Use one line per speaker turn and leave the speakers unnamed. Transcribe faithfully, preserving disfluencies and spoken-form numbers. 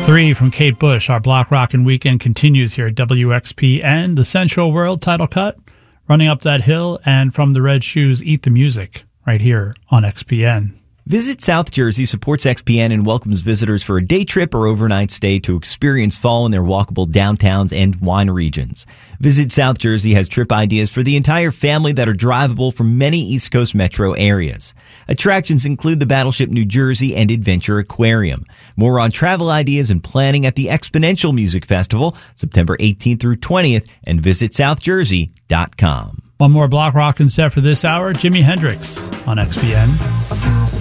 Three from Kate Bush. Our Block Rockin' Weekend continues here at W X P N. The Central World title cut, Running Up That Hill, and from the Red Shoes, Eat the Music, right here on X P N.
Visit South Jersey supports X P N and welcomes visitors for a day trip or overnight stay to experience fall in their walkable downtowns and wine regions. Visit South Jersey has trip ideas for the entire family that are drivable from many East Coast metro areas. Attractions include the Battleship New Jersey and Adventure Aquarium. More on travel ideas and planning at the Exponential Music Festival, September eighteenth through twentieth, and visit south jersey dot com.
One more Block Rockin' set for this hour, Jimi Hendrix on X P N.